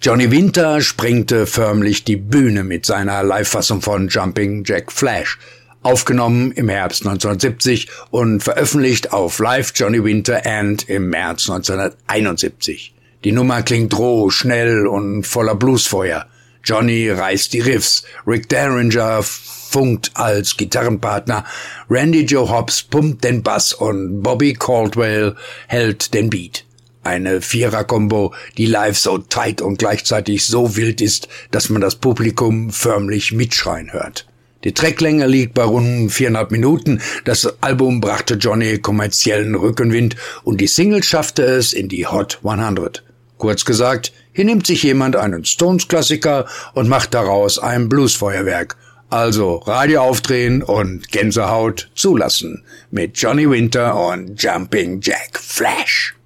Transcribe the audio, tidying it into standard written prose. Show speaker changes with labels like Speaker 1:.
Speaker 1: Johnny Winter sprengte förmlich die Bühne mit seiner Live-Fassung von Jumping Jack Flash, aufgenommen im Herbst 1970 und veröffentlicht auf Live Johnny Winter And im März 1971. Die Nummer klingt roh, schnell und voller Bluesfeuer. Johnny reißt die Riffs, Rick Derringer funkt als Gitarrenpartner, Randy Joe Hobbs pumpt den Bass und Bobby Caldwell hält den Beat. Eine Vierer-Kombo, die live so tight und gleichzeitig so wild ist, dass man das Publikum förmlich mitschreien hört. Die Tracklänge liegt bei rund 4,5 Minuten. Das Album brachte Johnny kommerziellen Rückenwind und die Single schaffte es in die Hot 100. Kurz gesagt, hier nimmt sich jemand einen Stones-Klassiker und macht daraus ein Bluesfeuerwerk. Also Radio aufdrehen und Gänsehaut zulassen mit Johnny Winter und Jumping Jack Flash.